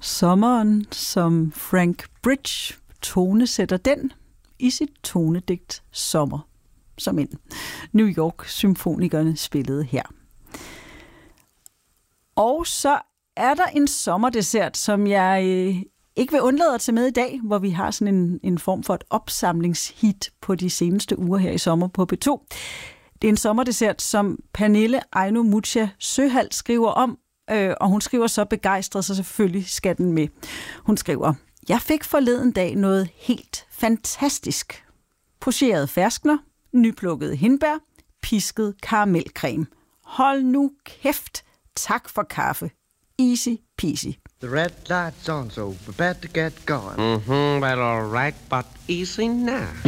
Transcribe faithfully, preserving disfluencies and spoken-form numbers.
Sommeren, som Frank Bridge tonesætter den i sit tonedigt Sommer, som en New York-symfonikerne spillede her. Og så er der en sommerdessert, som jeg øh, ikke vil undlade at tage med i dag, hvor vi har sådan en, en form for et opsamlingshit på de seneste uger her i sommer på P to. Det er en sommerdessert, som Pernille Eino Mucha Søhald skriver om, øh, og hun skriver så begejstret, så selvfølgelig skal den med. Hun skriver: Jeg fik forleden dag noget helt fantastisk. Pocherede ferskner, nyplukkede hindbær, pisket karamelcreme. Hold nu kæft. Tak for kaffe. Easy peasy. The red light's on, so we're about to get going. Mm-hmm, well, all right, but easy now.